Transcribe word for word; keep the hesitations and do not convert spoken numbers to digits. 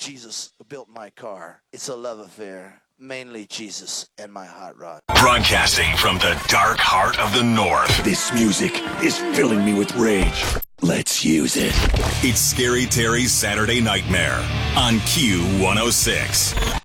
Jesus built my car. It's a love affair. Mainly Jesus and my hot rod. Broadcasting from the dark heart of the North. This music is filling me with rage. Let's use it. It's Scary Terry's Saturday Nightmare on Q one oh six.